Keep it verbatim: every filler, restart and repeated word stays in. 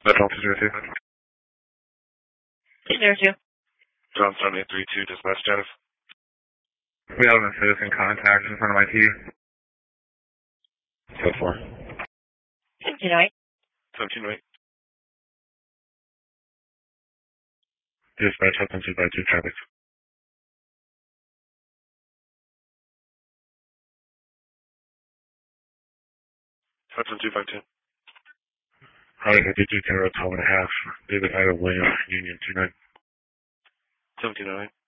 That's all two zero two. two zero two. John seven eight three two, dispatch status. We have a citizen contact in front of my T V. Code four. seventeen oh eight. seventeen oh eight. Dispatch, Hudson two by two traffic. Hudson two by two. Highway fifty-two, ten road twelve and a half. David Ida Williams, Union two nine. seventeen oh eight.